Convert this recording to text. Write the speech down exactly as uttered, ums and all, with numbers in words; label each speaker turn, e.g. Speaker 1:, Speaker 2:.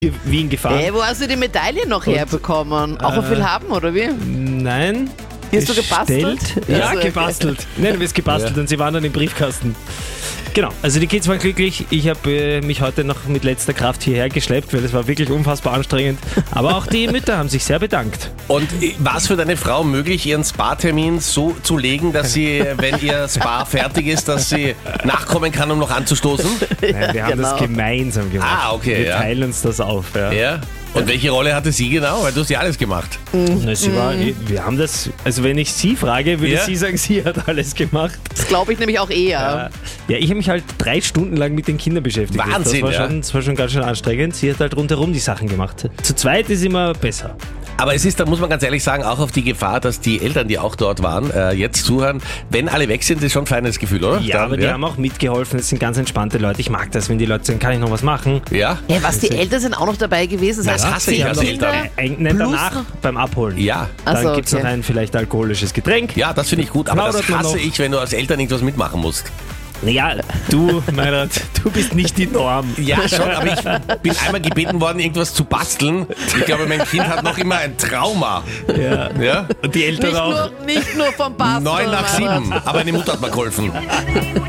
Speaker 1: Wien gefahren.
Speaker 2: Hey, wo hast du die Medaille noch herbekommen? Auch auf
Speaker 1: äh,
Speaker 2: viel haben, oder wie?
Speaker 1: Nein.
Speaker 2: Die hast du gebastelt?
Speaker 1: Ja,
Speaker 2: Also, okay.
Speaker 1: gebastelt. Nein, du bist gebastelt
Speaker 3: Ja.
Speaker 1: und sie waren dann im Briefkasten. Genau, also die Kids waren glücklich. Ich habe äh, mich heute noch mit letzter Kraft hierher geschleppt, weil es war wirklich unfassbar anstrengend. Aber auch die Mütter haben sich sehr bedankt.
Speaker 3: Und war es für deine Frau möglich, ihren Spa-Termin so zu legen, dass sie, wenn ihr Spa fertig ist, dass sie nachkommen kann, um noch anzustoßen?
Speaker 1: Nein, wir haben
Speaker 2: Genau.
Speaker 1: das gemeinsam gemacht.
Speaker 3: Ah, okay,
Speaker 1: Wir
Speaker 3: ja.
Speaker 1: teilen uns das auf. Ja.
Speaker 3: Ja. Und welche Rolle hatte sie genau? Weil du hast ja alles gemacht.
Speaker 1: Na, sie war, wir haben das, also wenn ich sie frage, würde
Speaker 3: Ja?
Speaker 1: sie sagen, sie hat alles gemacht.
Speaker 2: Das glaube ich nämlich auch eher.
Speaker 1: Ja, ich habe mich halt drei Stunden lang mit den Kindern beschäftigt.
Speaker 3: Wahnsinn,
Speaker 1: das war,
Speaker 3: ja.
Speaker 1: schon, das war schon ganz schön anstrengend. Sie hat halt rundherum die Sachen gemacht. Zu zweit ist immer besser.
Speaker 3: Aber es ist, da muss man ganz ehrlich sagen, auch auf die Gefahr, dass die Eltern, die auch dort waren, äh, jetzt zuhören. Wenn alle weg sind, ist schon ein feines Gefühl, oder?
Speaker 1: Ja,
Speaker 3: Dann,
Speaker 1: aber die haben auch mitgeholfen. Das sind ganz entspannte Leute. Ich mag das, wenn die Leute sagen, kann ich noch was machen?
Speaker 3: Ja?
Speaker 2: Ja, was, die Eltern sind auch noch dabei gewesen. Das
Speaker 3: Das
Speaker 2: heißt,
Speaker 3: hasse ich
Speaker 2: zehn
Speaker 3: als
Speaker 2: Kinder
Speaker 3: Eltern.
Speaker 1: Äh, nicht
Speaker 2: plus
Speaker 1: danach
Speaker 2: noch-
Speaker 1: beim Abholen.
Speaker 3: Ja.
Speaker 1: Dann
Speaker 2: Ach so,
Speaker 1: gibt es noch
Speaker 2: okay.
Speaker 1: ein vielleicht alkoholisches Getränk.
Speaker 3: Ja, das finde ich gut, aber das
Speaker 1: Plaudert man
Speaker 3: hasse
Speaker 1: noch?
Speaker 3: ich, wenn du als Eltern irgendwas mitmachen musst.
Speaker 1: Naja, du, Meinrad, du bist nicht die Norm.
Speaker 3: Ja, schon, aber ich bin einmal gebeten worden, irgendwas zu basteln. Ich glaube, mein Kind hat noch immer ein Trauma.
Speaker 1: Ja.
Speaker 3: Ja?
Speaker 1: Und die Eltern
Speaker 2: nicht,
Speaker 1: auch.
Speaker 2: nur, nicht nur vom Basteln.
Speaker 3: Neun nach
Speaker 2: Meinrad.
Speaker 3: sieben, aber eine Mutter hat mir geholfen.